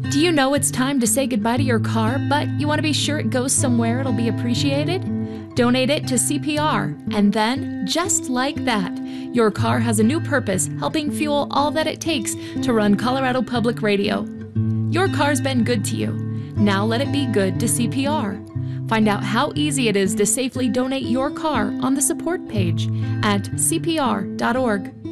Do you know it's time to say goodbye to your car, but you want to be sure it goes somewhere it'll be appreciated? Donate it to CPR, and then, just like that, your car has a new purpose, helping fuel all that it takes to run Colorado Public Radio. Your car's been good to you. Now let it be good to CPR. Find out how easy it is to safely donate your car on the support page at cpr.org.